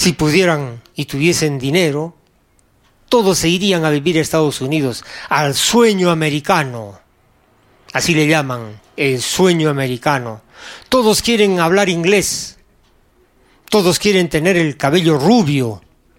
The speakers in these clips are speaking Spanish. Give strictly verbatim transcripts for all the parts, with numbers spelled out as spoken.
Si pudieran y tuviesen dinero, todos se irían a vivir a Estados Unidos, al sueño americano. Así le llaman, el sueño americano. Todos quieren hablar inglés. Todos quieren tener el cabello rubio.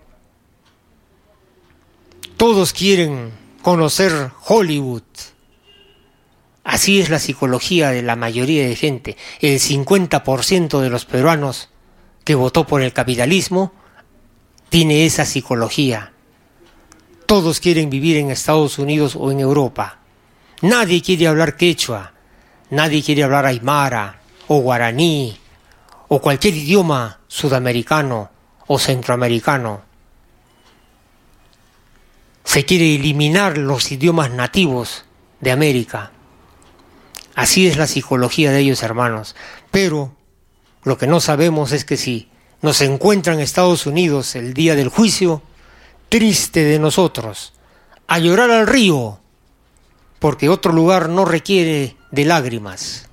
Todos quieren conocer Hollywood. Así es la psicología de la mayoría de gente. El cincuenta por ciento de los peruanos que votó por el capitalismo tiene esa psicología. Todos quieren vivir en Estados Unidos o en Europa. Nadie quiere hablar quechua, nadie quiere hablar aymara o guaraní o cualquier idioma sudamericano o centroamericano. Se quiere eliminar los idiomas nativos de América. Así es la psicología de ellos, hermanos. Pero lo que no sabemos es que si nos encuentran en Estados Unidos el día del juicio, triste de nosotros, a llorar al río, porque otro lugar no requiere de lágrimas.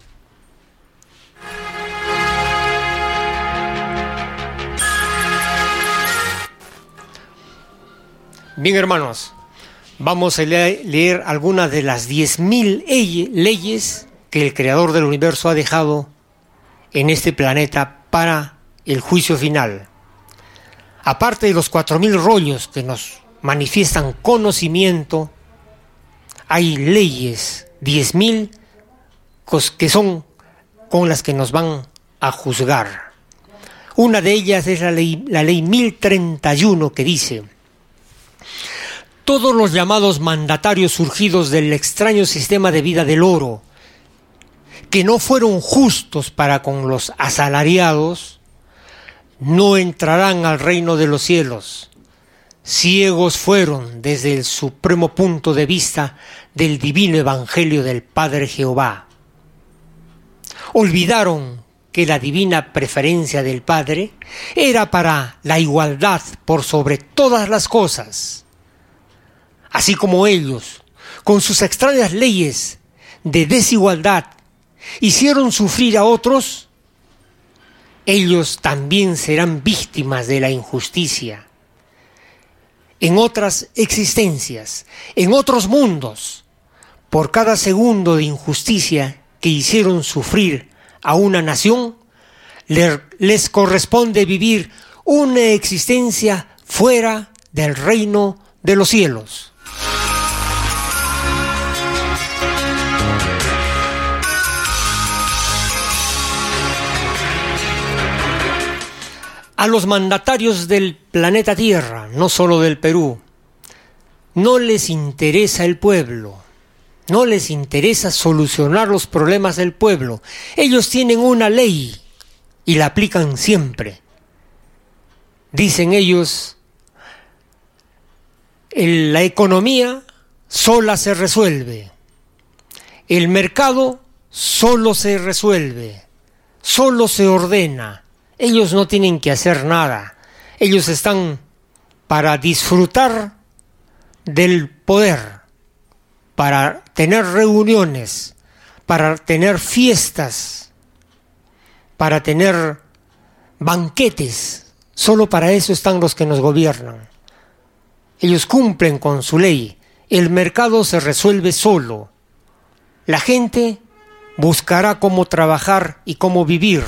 Bien, hermanos, vamos a leer algunas de las diez mil leyes que el Creador del Universo ha dejado en este planeta para el juicio final. Aparte de los cuatro mil rollos que nos manifiestan conocimiento, hay leyes, diez mil, que son con las que nos van a juzgar. Una de ellas es la ley, la ley mil treinta y uno, que dice: todos los llamados mandatarios surgidos del extraño sistema de vida del oro, que no fueron justos para con los asalariados, no entrarán al reino de los cielos. Ciegos fueron desde el supremo punto de vista del divino evangelio del Padre Jehová. Olvidaron que la divina preferencia del Padre era para la igualdad por sobre todas las cosas. Así como ellos, con sus extrañas leyes de desigualdad, hicieron sufrir a otros, ellos también serán víctimas de la injusticia. En otras existencias, en otros mundos, por cada segundo de injusticia que hicieron sufrir a una nación, les corresponde vivir una existencia fuera del reino de los cielos. A los mandatarios del planeta Tierra, no solo del Perú, no les interesa el pueblo, no les interesa solucionar los problemas del pueblo. Ellos tienen una ley y la aplican siempre. Dicen ellos, la economía sola se resuelve, el mercado solo se resuelve, solo se ordena. Ellos no tienen que hacer nada. Ellos están para disfrutar del poder, para tener reuniones, para tener fiestas, para tener banquetes. Solo para eso están los que nos gobiernan. Ellos cumplen con su ley. El mercado se resuelve solo. La gente buscará cómo trabajar y cómo vivir.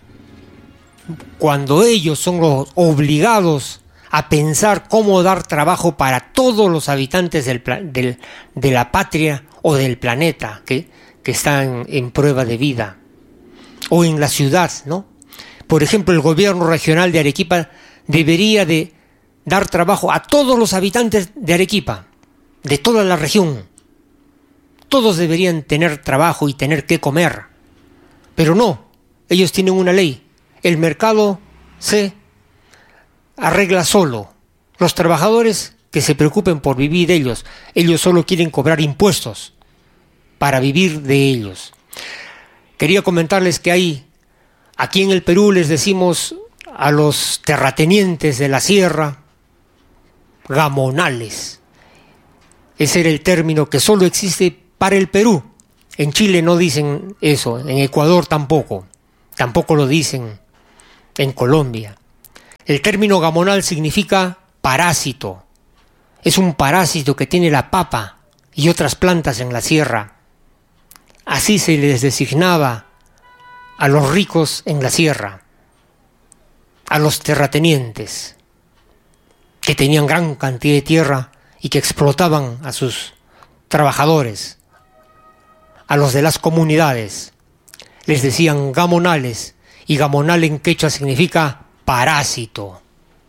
Cuando ellos son los obligados a pensar cómo dar trabajo para todos los habitantes del, del, de la patria o del planeta que, que están en prueba de vida, o en la ciudad, ¿no? Por ejemplo, el gobierno regional de Arequipa debería de dar trabajo a todos los habitantes de Arequipa, de toda la región. Todos deberían tener trabajo y tener que comer, pero no, ellos tienen una ley. El mercado se arregla solo. Los trabajadores que se preocupen por vivir ellos, ellos solo quieren cobrar impuestos para vivir de ellos. Quería comentarles que hay, aquí en el Perú les decimos a los terratenientes de la sierra, gamonales. Ese era el término que solo existe para el Perú. En Chile no dicen eso, en Ecuador tampoco, tampoco lo dicen en Colombia. El término gamonal significa parásito. Es un parásito que tiene la papa y otras plantas en la sierra. Así se les designaba a los ricos en la sierra, a los terratenientes, que tenían gran cantidad de tierra y que explotaban a sus trabajadores. A los de las comunidades les decían gamonales, y gamonal en quechua significa parásito.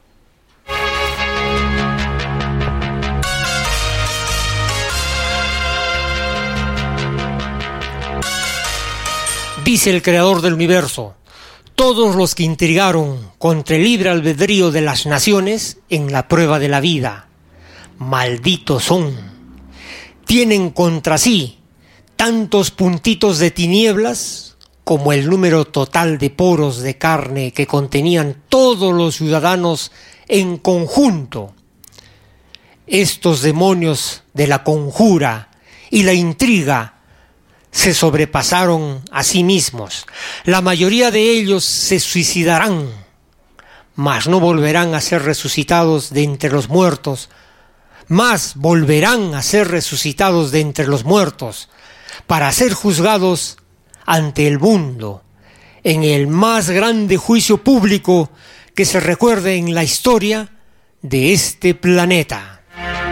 Dice el creador del universo: todos los que intrigaron contra el libre albedrío de las naciones en la prueba de la vida, malditos son. Tienen contra sí tantos puntitos de tinieblas como el número total de poros de carne que contenían todos los ciudadanos en conjunto. Estos demonios de la conjura y la intriga se sobrepasaron a sí mismos. La mayoría de ellos se suicidarán, mas no volverán a ser resucitados de entre los muertos, mas volverán a ser resucitados de entre los muertos, para ser juzgados ante el mundo, en el más grande juicio público que se recuerde en la historia de este planeta.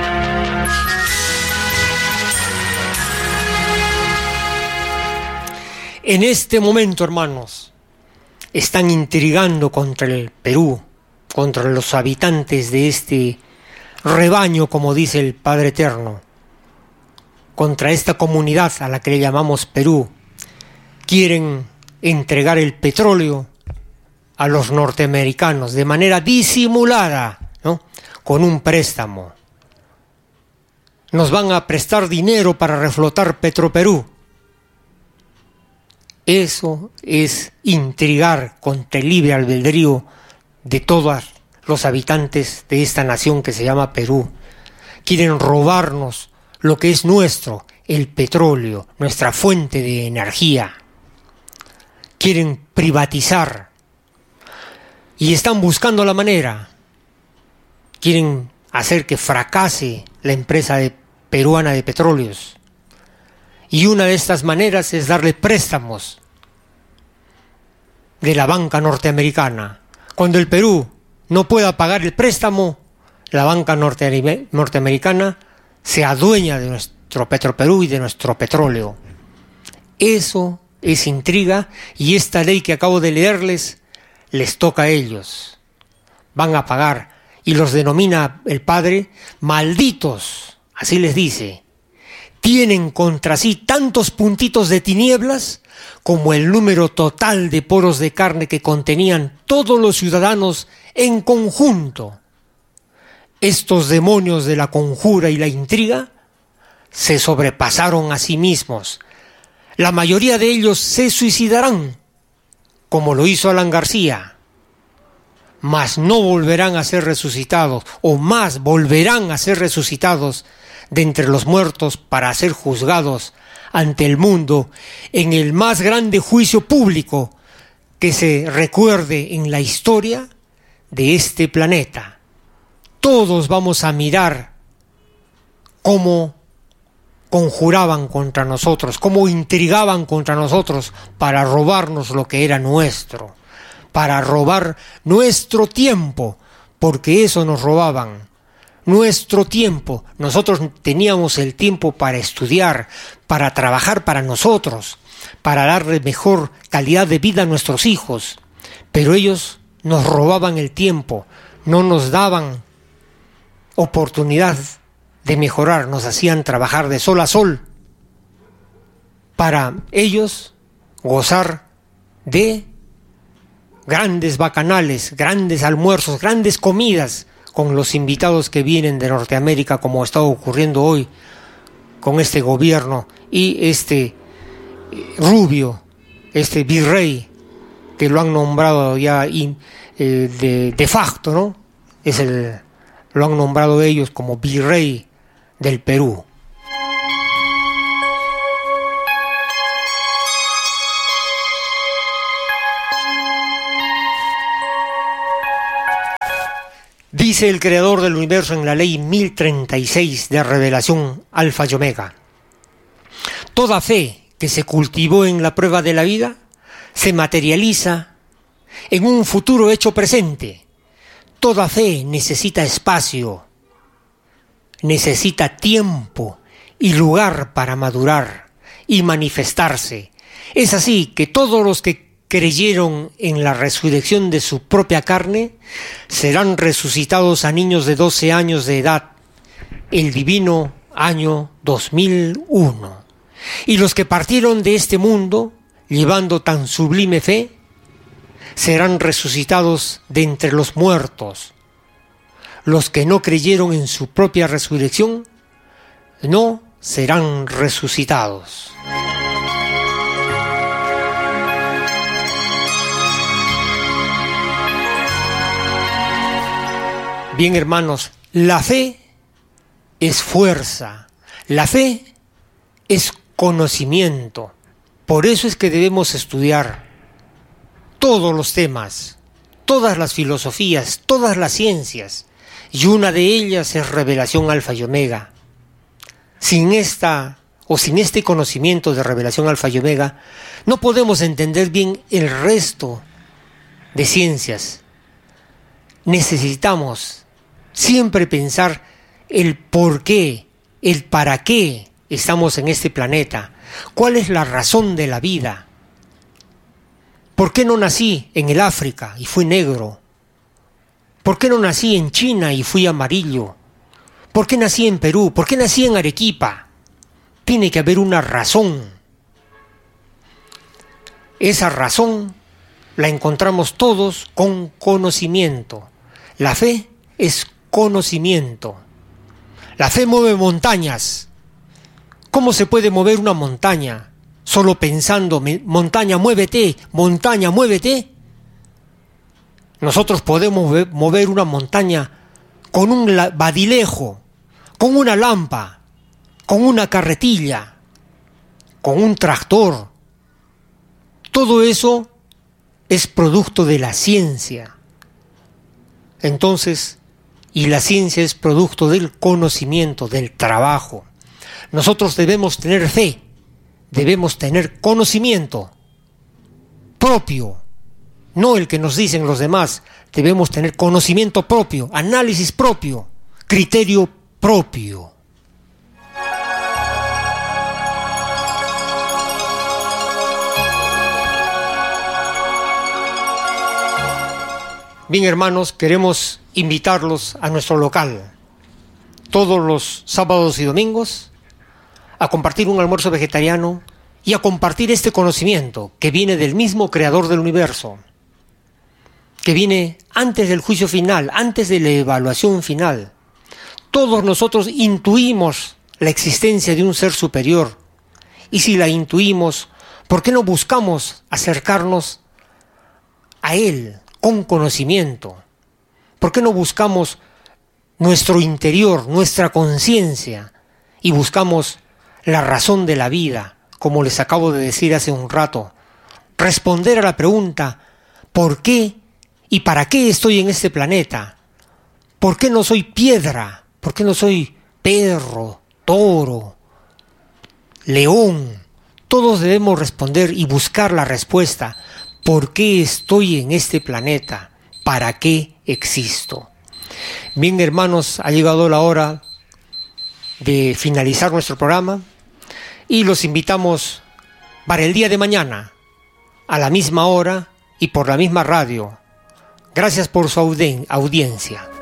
En este momento, hermanos, están intrigando contra el Perú, contra los habitantes de este rebaño, como dice el Padre Eterno, contra esta comunidad a la que le llamamos Perú. Quieren entregar el petróleo a los norteamericanos de manera disimulada, ¿no?, con un préstamo. Nos van a prestar dinero para reflotar Petroperú. Eso es intrigar contra el libre albedrío de todos los habitantes de esta nación que se llama Perú. Quieren robarnos lo que es nuestro, el petróleo, nuestra fuente de energía. Quieren privatizar y están buscando la manera. Quieren hacer que fracase la empresa de, peruana de petróleos. Y una de estas maneras es darle préstamos de la banca norteamericana. Cuando el Perú no pueda pagar el préstamo, la banca norte- norteamericana se adueña de nuestro Petroperú y de nuestro petróleo. Eso es intriga, y esta ley que acabo de leerles les toca a ellos. Van a pagar, y los denomina el Padre malditos, así les dice. Tienen contra sí tantos puntitos de tinieblas como el número total de poros de carne que contenían todos los ciudadanos en conjunto. Estos demonios de la conjura y la intriga se sobrepasaron a sí mismos. La mayoría de ellos se suicidarán, como lo hizo Alan García, mas no volverán a ser resucitados, o más volverán a ser resucitados de entre los muertos para ser juzgados ante el mundo en el más grande juicio público que se recuerde en la historia de este planeta. Todos vamos a mirar cómo conjuraban contra nosotros, cómo intrigaban contra nosotros para robarnos lo que era nuestro, para robar nuestro tiempo, porque eso nos robaban. Nuestro tiempo. Nosotros teníamos el tiempo para estudiar, para trabajar para nosotros, para darle mejor calidad de vida a nuestros hijos. Pero ellos nos robaban el tiempo, no nos daban oportunidad de mejorar, nos hacían trabajar de sol a sol para ellos gozar de grandes bacanales, grandes almuerzos, grandes comidas con los invitados que vienen de Norteamérica, como está ocurriendo hoy con este gobierno y este Rubio, este virrey que lo han nombrado ya in, eh, de, de facto, ¿no? Es el, lo han nombrado ellos como virrey del Perú. Dice el creador del universo en la ley mil treinta y seis de revelación Alfa y Omega: toda fe que se cultivó en la prueba de la vida se materializa en un futuro hecho presente. Toda fe necesita espacio, necesita tiempo y lugar para madurar y manifestarse. Es así que todos los que creyeron en la resurrección de su propia carne serán resucitados a niños de doce años de edad, el divino año dos mil uno. Y los que partieron de este mundo llevando tan sublime fe serán resucitados de entre los muertos. Los que no creyeron en su propia resurrección no serán resucitados. Bien, hermanos, la fe es fuerza, la fe es conocimiento. Por eso es que debemos estudiar todos los temas, todas las filosofías, todas las ciencias, y una de ellas es revelación Alfa y Omega. Sin esta o sin este conocimiento de revelación Alfa y Omega, no podemos entender bien el resto de ciencias. Necesitamos siempre pensar el por qué, el para qué estamos en este planeta, cuál es la razón de la vida. ¿Por qué no nací en el África y fui negro? ¿Por qué no nací en China y fui amarillo? ¿Por qué nací en Perú? ¿Por qué nací en Arequipa? Tiene que haber una razón. Esa razón la encontramos todos con conocimiento. La fe es conocimiento. La fe mueve montañas. ¿Cómo se puede mover una montaña? Solo pensando, montaña, muévete, montaña, muévete. Nosotros podemos mover una montaña con un badilejo, con una lámpara, con una carretilla, con un tractor. Todo eso es producto de la ciencia. Entonces, y la ciencia es producto del conocimiento, del trabajo. Nosotros debemos tener fe, debemos tener conocimiento propio, no el que nos dicen los demás. Debemos tener conocimiento propio, análisis propio, criterio propio. Bien, hermanos, queremos invitarlos a nuestro local todos los sábados y domingos a compartir un almuerzo vegetariano y a compartir este conocimiento que viene del mismo creador del universo, que viene antes del juicio final, antes de la evaluación final. Todos nosotros intuimos la existencia de un ser superior, y si la intuimos, ¿por qué no buscamos acercarnos a él con conocimiento? ¿Por qué no buscamos nuestro interior, nuestra conciencia, y buscamos la razón de la vida, como les acabo de decir hace un rato? Responder a la pregunta, ¿por qué y para qué estoy en este planeta? ¿Por qué no soy piedra? ¿Por qué no soy perro, toro, león? Todos debemos responder y buscar la respuesta. ¿Por qué estoy en este planeta? ¿Para qué existo? Bien, hermanos, ha llegado la hora de finalizar nuestro programa y los invitamos para el día de mañana a la misma hora y por la misma radio. Gracias por su audien- audiencia.